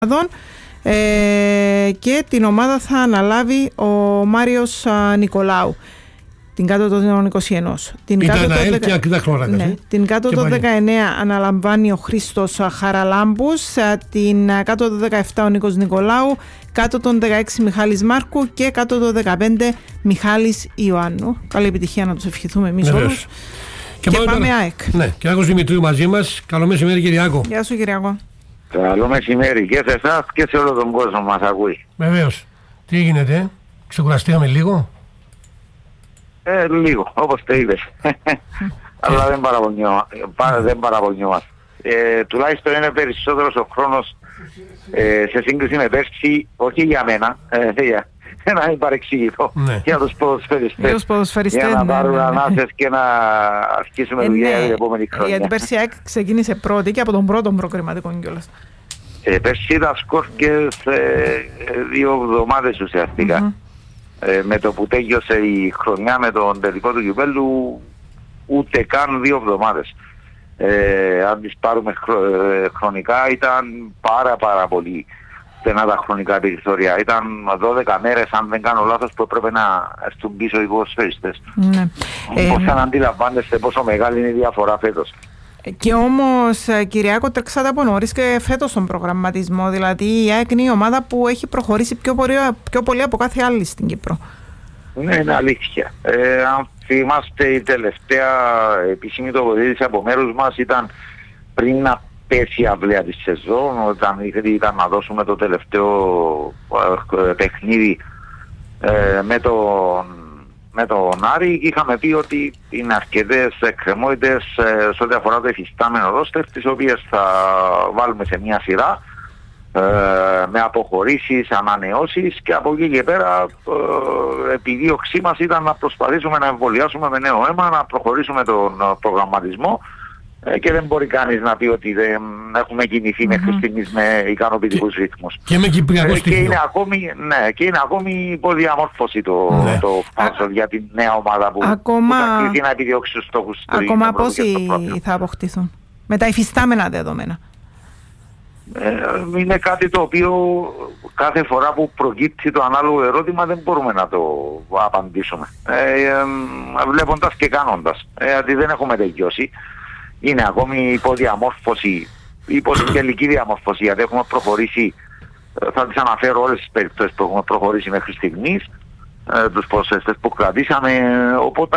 και την ομάδα θα αναλάβει ο Μάριος Νικολάου, την κάτω των 21. Ήταν ΑΕΛ και Ακριτά Χλωράκας. Ναι, την κάτω των 19 αναλαμβάνει ο Χρήστος Χαραλάμπους, την κάτω των 17 ο Νίκος Νικολάου, κάτω των 16 Μιχάλης Μάρκου και κάτω των 15 Μιχάλης Ιωάννου. Καλή επιτυχία να τους ευχηθούμε εμείς όλους. Και πάμε ΑΕΚ. Ναι, Κυριάκος Δημητρίου μαζί μας. Καλό μεσημέρι, Κυριάκο. Γεια σου, Κυριάκο. Καλό μεσημέρι και σε εσάς και σε όλο τον κόσμο μας ακούει. Βεβαίως. Τι γίνεται, ξεκουραστήκαμε λίγο? Λίγο, όπως το είπες. Αλλά δεν παραπονιόμαστε. Τουλάχιστον είναι περισσότερος ο χρόνος σε σύγκριση με πέρσι, όχι για μένα, να μην παρεξηγηθώ, για τους ποδοσφαιριστές, για να πάρουν ανάσες και να αρχίσουμε δουλειά την επόμενη χρονιά. Γιατί πέρσι ξεκίνησε πρώτη και από τον πρώτο προκριματικό κιόλας. Πέρσι ήταν σκορ και σε 2 εβδομάδες ουσιαστικά. Με το που τέλειωσε η χρονιά με τον τελικό του κυπέλλου, ούτε καν 2 εβδομάδες. Αν τις πάρουμε χρονικά, ήταν πάρα πολύ στενά τα χρονικά περιθώρια. Ήταν 12 μέρες, αν δεν κάνω λάθος, που έπρεπε να έρθουν πίσω οι ποδοσφαιριστές. Πώς θα αντιλαμβάνεστε πόσο μεγάλη είναι η διαφορά φέτος. Και όμως, Κυριάκο, τρέξατε από νωρίς και φέτος τον προγραμματισμό. Δηλαδή η ΑΕΚ είναι η ομάδα που έχει προχωρήσει πιο πολύ από κάθε άλλη στην Κύπρο. Ναι, είναι αλήθεια. Αν θυμάστε, η τελευταία επίσημη τοποθέτηση από μέρους μας ήταν πριν να πέσει η αυλαία της σεζόν, όταν ήταν να δώσουμε το τελευταίο παιχνίδι με τον Άρη. Είχαμε πει ότι είναι αρκετές εκκρεμότητες σε ό,τι αφορά το εφιστάμενο ρόστερ, τις οποίες θα βάλουμε σε μια σειρά με αποχωρήσεις, ανανεώσεις, και από εκεί και πέρα επιδίωξή μας ήταν να προσπαθήσουμε να εμβολιάσουμε με νέο αίμα, να προχωρήσουμε τον προγραμματισμό, και δεν μπορεί κανείς να πει ότι δεν έχουμε κινηθεί μέχρι στιγμής με ικανοποιητικούς ρυθμούς. Και με κυπριακό στοιχείο. Και είναι ακόμη υποδιαμόρφωση το φάσο για την νέα ομάδα που θα κληθεί να επιδιώξει τους στόχους. Ακόμα πόσοι θα αποκτηθούν με τα υφιστάμενα δεδομένα? Είναι κάτι το οποίο κάθε φορά που προκύπτει το ανάλογο ερώτημα δεν μπορούμε να το απαντήσουμε, βλέποντας και κάνοντας, γιατί δεν έχουμε τελειώσει. Είναι ακόμη υποδιαμόρφωση, υποτελική διαμόρφωση, γιατί έχουμε προχωρήσει, θα τις αναφέρω όλες τις περιπτώσεις που έχουμε προχωρήσει μέχρι στιγμής, τους ποδοσφαιριστές που κρατήσαμε, οπότε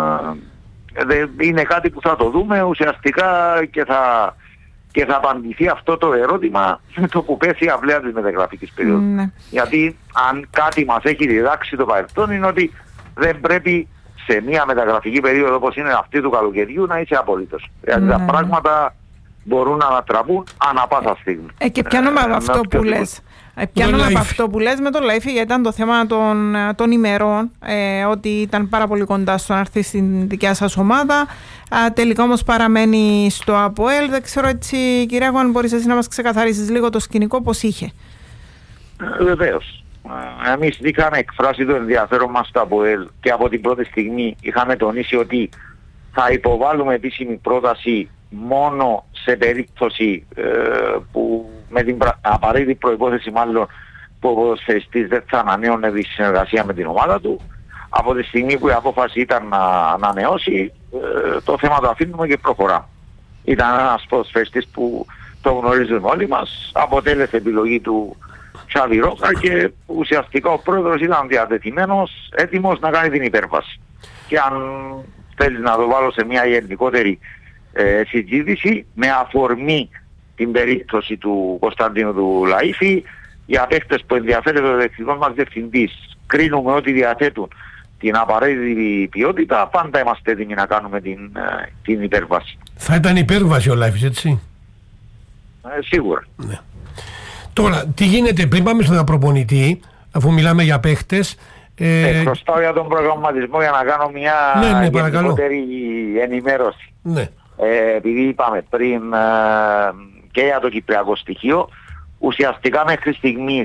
είναι κάτι που θα το δούμε ουσιαστικά και θα απαντηθεί αυτό το ερώτημα με το που πέσει η αυλαία της μεταγραφικής περίοδου. Γιατί αν κάτι μας έχει διδάξει το παρελθόν, είναι ότι δεν πρέπει σε μια μεταγραφική περίοδο όπως είναι αυτή του καλοκαιριού να είσαι απολύτως. Δηλαδή τα πράγματα μπορούν να ανατραπούν ανά πάσα στιγμή. Και πιάνομαι από αυτό που λες. Πιάνομαι από αυτό που λες με τον Λαϊφή, γιατί ήταν το θέμα των ημερών, ότι ήταν πάρα πολύ κοντά στο να έρθει στην δικιά σας ομάδα. Τελικά όμως παραμένει στο ΑΠΟΕΛ. Δεν ξέρω έτσι, Κυριάκο, αν μπορείς εσύ να μας ξεκαθαρίσεις λίγο το σκηνικό, πώς είχε. Βεβαίως. Εμείς είχαμε εκφράσει το ενδιαφέρον μας στο ΑΠΟΕΛ και από την πρώτη στιγμή είχαμε τονίσει ότι θα υποβάλουμε επίσημη πρόταση μόνο σε περίπτωση που με την απαραίτητη προϋπόθεση μάλλον που ο ποδοσφαιριστής δεν θα ανανέωνε τη συνεργασία με την ομάδα του. Από τη στιγμή που η απόφαση ήταν να ανανεώσει, το θέμα το αφήνουμε και προχωράμε. Ήταν ένας ποδοσφαιριστής που το γνωρίζουμε όλοι μας, αποτέλεσε επιλογή του Τσάβη Ρόκα και ουσιαστικά ο πρόεδρος ήταν διατεθειμένος, έτοιμος να κάνει την υπέρβαση. Και αν θέλεις να το βάλω σε μια γενικότερη συζήτηση, με αφορμή την περίπτωση του Κωνσταντίνου του Λαΐφη, για παίκτες που ενδιαφέρεται ο δεξικός μας διευθυντής, κρίνουμε ότι διαθέτουν την απαραίτητη ποιότητα, πάντα είμαστε έτοιμοι να κάνουμε την υπέρβαση. Θα ήταν υπέρβαση ο Λαΐφης, έτσι? Σίγουρα. Ναι. Τώρα, τι γίνεται πριν πάμε στον προπονητή, αφού μιλάμε για παίχτες? Χρωστάω για τον προγραμματισμό για να κάνω μια γενικότερη ενημέρωση. Ναι. Επειδή είπαμε πριν και για το κυπριακό στοιχείο, ουσιαστικά μέχρι στιγμής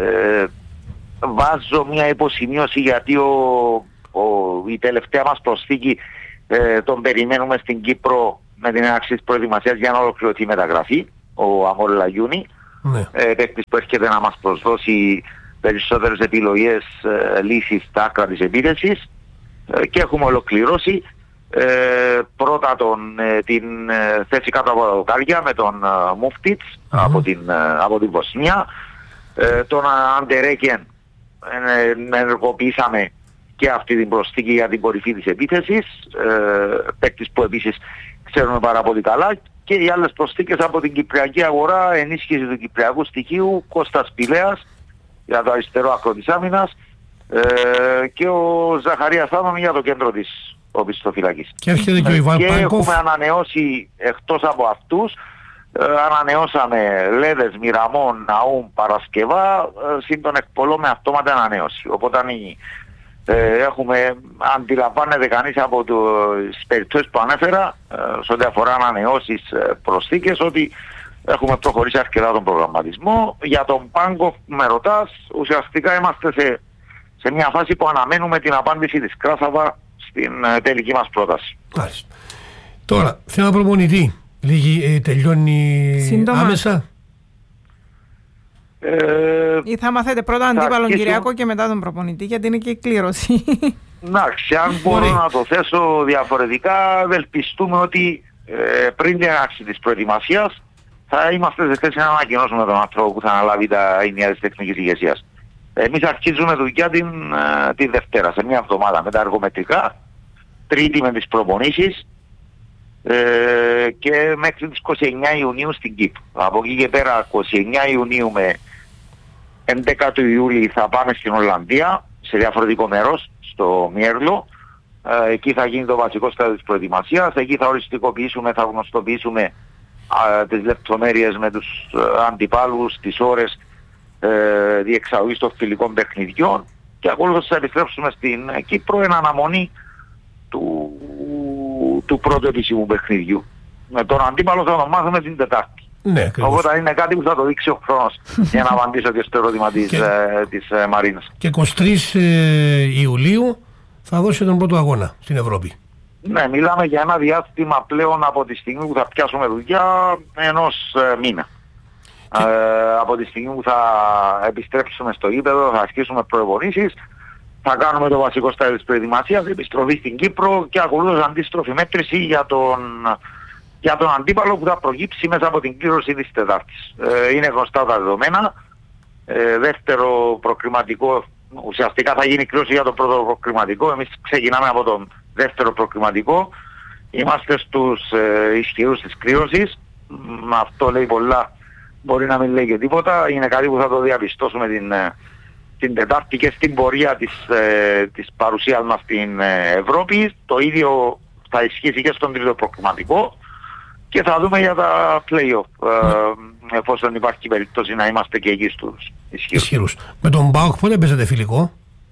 βάζω μια υποσημείωση, γιατί η τελευταία μας προσθήκη τον περιμένουμε στην Κύπρο με την έναρξη της προετοιμασίας για να ολοκληρωθεί η μεταγραφή, ο Αμόρ Λαγιούνι. παίκτης που έρχεται να μας προσδώσει περισσότερες επιλογές, λύσεις στα άκρα της επίθεσης, και έχουμε ολοκληρώσει πρώτα την θέση κάτω από τα δοκάρια με τον Μούφτιτς από την Βοσνία, τον Αντερέκεν ενεργοποιήσαμε και αυτή την προσθήκη για την κορυφή της επίθεσης, παίκτης που επίσης ξέρουμε πάρα πολύ καλά, και οι άλλες προσθήκες από την κυπριακή αγορά, ενίσχυση του κυπριακού στοιχείου, Κώστας Πηλέας για το αριστερό άκρο της άμυνας, και ο Ζαχαρίας Άδωνη για το κέντρο της οπισθοφυλακής. Και έρχεται και ο Ιβάν Πάνκοφ. Και έχουμε ανανεώσει, εκτός από αυτούς, ανανεώσαμε Λέδες, Μιραμόν, Ναούμ, Παρασκευά, συν τον Εκπολό με αυτόματα ανανέωση. Οπότε αντιλαμβάνεται κανείς από τις περιπτώσεις που ανέφερα, σε ό,τι αφορά ανανεώσεις, προσθήκες, ότι έχουμε προχωρήσει αρκετά τον προγραμματισμό. Για τον Πάνκοφ με ρωτάς, ουσιαστικά είμαστε σε μια φάση που αναμένουμε την απάντηση της Κράσαβα στην τελική μας πρόταση. Μάλιστα. Τώρα, θέμα προπονητή. Τελειώνει σύντομα άμεσα. Ή θα μαθαίνετε πρώτα αντίπαλον Κυριακό και μετά τον προπονητή, γιατί είναι και η κλήρωση. Εντάξει, αν μπορώ να το θέσω διαφορετικά, ευελπιστούμε ότι πριν την έναρξη της προετοιμασίας θα είμαστε σε θέση να ανακοινώσουμε τον άνθρωπο που θα αναλάβει τα ενία της τεχνικής ηγεσίας. Εμείς αρχίζουμε δουλειά τη Δευτέρα, σε μια εβδομάδα με τα εργομετρικά, Τρίτη με τις προπονήσεις, και μέχρι τις 29 Ιουνίου στην Κύπρο. Από εκεί και πέρα 29 Ιουνίου με 11 του Ιούλη θα πάμε στην Ολλανδία, σε διαφορετικό μέρος, στο Μιέρλο. Εκεί θα γίνει το βασικό στάδιο της προετοιμασίας. Εκεί θα οριστικοποιήσουμε, θα γνωστοποιήσουμε τις λεπτομέρειες με τους αντιπάλους, τις ώρες διεξαγωγής των φιλικών παιχνιδιών, και ακολούθως θα επιστρέψουμε στην Κύπρο εν αναμονή του πρώτου επισήμου παιχνιδιού. Με τον αντίπαλο θα τον μάθουμε την Τετάρτη. Ναι, οπότε είναι κάτι που θα το δείξει ο χρόνος για να απαντήσω και στο ερώτημα της Μαρίνας. Και 23 Ιουλίου θα δώσει τον πρώτο αγώνα στην Ευρώπη. Ναι, μιλάμε για ένα διάστημα πλέον από τη στιγμή που θα πιάσουμε δουλειά ενός μήνα. Από τη στιγμή που θα επιστρέψουμε στο γήπεδο, θα αρχίσουμε προεπονήσεις, θα κάνουμε το βασικό στάδιο της προετοιμασίας, επιστροφή στην Κύπρο και ακολούθως αντίστροφη μέτρηση για τον αντίπαλο που θα προκύψει μέσα από την κλήρωση της Τετάρτης. Είναι γνωστά τα δεδομένα. Δεύτερο προκριματικό, ουσιαστικά θα γίνει κλήρωση για το πρώτο προκριματικό. Εμείς ξεκινάμε από τον δεύτερο προκριματικό. Είμαστε στους ισχυρούς της κλήρωσης. Αυτό λέει πολλά, μπορεί να μην λέει και τίποτα. Είναι κάτι που θα το διαπιστώσουμε την Τετάρτη και στην πορεία της παρουσίας μας στην Ευρώπη. Το ίδιο θα ισχύσει και στον τρίτο προκριματικό. Και θα δούμε για τα play-off, εφόσον υπάρχει περίπτωση να είμαστε και εκεί στους ισχυρούς. Με τον ΠΑΟΚ πότε παίζετε φιλικό?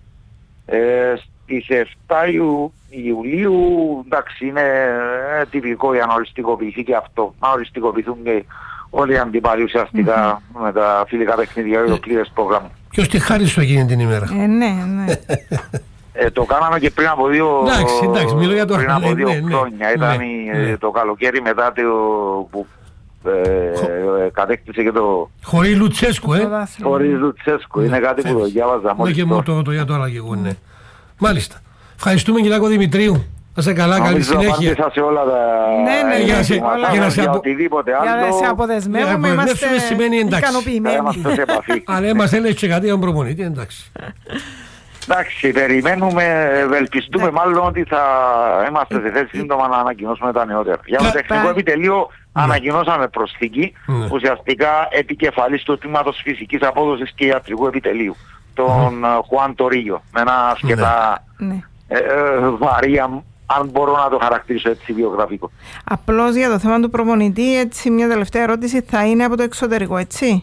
Στις 7 Ιουλίου, εντάξει, είναι τυπικό για να οριστικοποιηθεί και αυτό. Να οριστικοποιηθούν και όλοι οι αντιπάλοι ουσιαστικά με τα φιλικά παιχνίδια ή το πλήρες πρόγραμμα. Ποιος τη χάρισε εκείνη την ημέρα? Ναι. Το κάναμε και πριν από δύο χρόνια. Ήταν το καλοκαίρι μετά που κατέκτησε και το... Χωρίς Λουτσέσκου, Χωρίς Λουτσέσκου. Είναι κάτι που το διάβαζα μόλις. Και μου το για τώρα και εγώ, ναι. Μάλιστα. Ευχαριστούμε, Κυριάκο Δημητρίου. Να σε καλά, καλή συνέχεια. Απάντησα σε όλα τα... Ναι, για οτιδήποτε άλλο. Για να σε αποδεσμεύουμε, είμαστε ικανοποιημένοι. Είμαστε σε επαφή. Αλλά μας έλεγε και κάτι για τον προπονητή, εντάξει. Εντάξει, περιμένουμε, ευελπιστούμε μάλλον ότι θα είμαστε σε θέση σύντομα να ανακοινώσουμε τα νεότερα. Για το τεχνικό επιτελείο ανακοινώσαμε προσθήκη, ουσιαστικά επικεφαλής του τμήματος φυσικής απόδοσης και ιατρικού επιτελείου, τον Χουάν Τορίγιο, με ένα αρκετά βαρύ, αν μπορώ να το χαρακτηρίσω έτσι, βιογραφικό. Απλώς για το θέμα του προπονητή, έτσι μια τελευταία ερώτηση, θα είναι από το εξωτερικό, έτσι?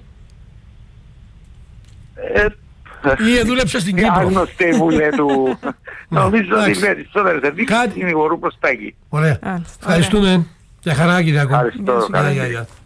Ή δούλεψε στην Κύπρο. Άγνωστη η βουλέ του. Νομίζω ότι περισσότερες ενδείξεις συνηγορούν προς τα εκεί. Ωραία. Ευχαριστούμε. Για χαρά, Κυριακό. Ευχαριστώ.